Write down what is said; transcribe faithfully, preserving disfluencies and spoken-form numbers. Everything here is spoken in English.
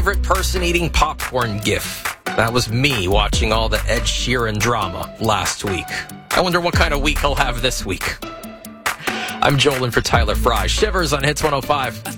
favorite person eating popcorn gif. That was me watching all the Ed Sheeran drama last week. I wonder what kind of week he'll have this week. I'm Joel in for Tyler Fry. Shivers on Hits one oh five.